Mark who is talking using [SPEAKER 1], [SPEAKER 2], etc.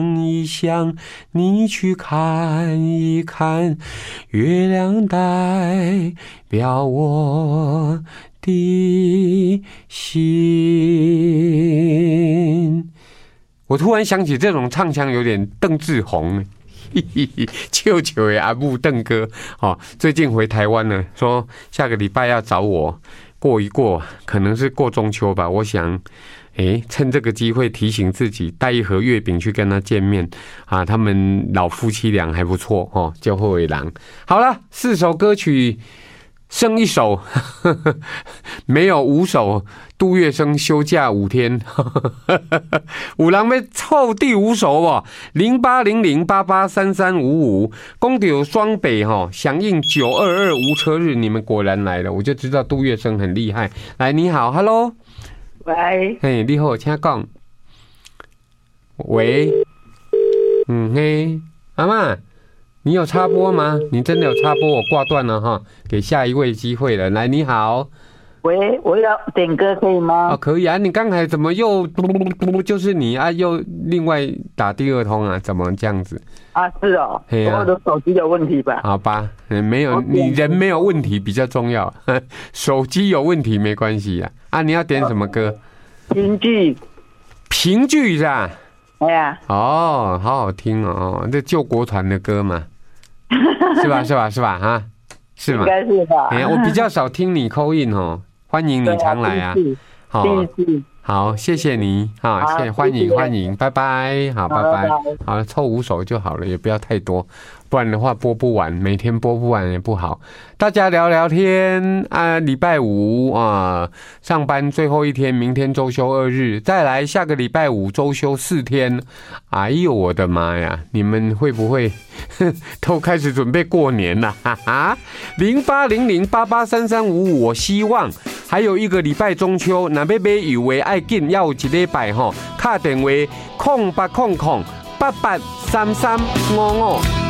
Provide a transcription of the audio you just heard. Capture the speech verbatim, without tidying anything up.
[SPEAKER 1] 一想，你去看一看，月亮代表我的心。我突然想起这种唱腔有点邓志宏，舅舅的阿母邓哥，哦，最近回台湾了，说下个礼拜要找我过一过，可能是过中秋吧。我想，哎，趁这个机会提醒自己，带一盒月饼去跟他见面啊。他们老夫妻俩还不错哦，叫后尾郎。好了，四首歌曲。剩一首，呵呵没有五首。杜月笙休假五天，有人要凑第五首哦。零八零零八八三三五五，讲到双北哈，响应九二二无车日，你们果然来了，我就知道杜月笙很厉害。来，你好 ，Hello，
[SPEAKER 2] 喂，
[SPEAKER 1] 嘿，你好，请讲。喂，嗯嘿，阿嬷。你有插播吗？你真的有插播，我挂断了哈，给下一位机会了。来，你好，
[SPEAKER 2] 喂，我要点歌可以吗？
[SPEAKER 1] 哦，可以啊。你刚才怎么又就是你啊？又另外打第二通啊？怎么这样子？
[SPEAKER 2] 啊，是哦，啊、我的手机有问题吧？
[SPEAKER 1] 好吧，没有，你人没有问题比较重要，手机有问题没关系啊。啊，你要点什么歌？
[SPEAKER 2] 评剧，
[SPEAKER 1] 评剧是吧？
[SPEAKER 2] 哎呀，
[SPEAKER 1] 哦，好好听哦，这救国团的歌嘛。是吧？是吧？是吧？哈，是吗？
[SPEAKER 2] 应该是吧。
[SPEAKER 1] 哎，我比较少听你call in哦，欢迎你常来啊。好，好，谢谢你，好，谢谢，欢迎欢迎，拜拜，好，拜拜，好，凑五首就好了，也不要太多，不然的话播不完，每天播不完也不好。大家聊聊天啊，礼拜五啊，上班最后一天，明天周休二日，再来下个礼拜五周休四天。哎呦我的妈呀，你们会不会都开始准备过年了？哈哈，零八零零八八三三五五，我希望还有一个礼拜中秋，那要买油的爱紧，要有一礼拜吼，打电话空八空空八八三三五五。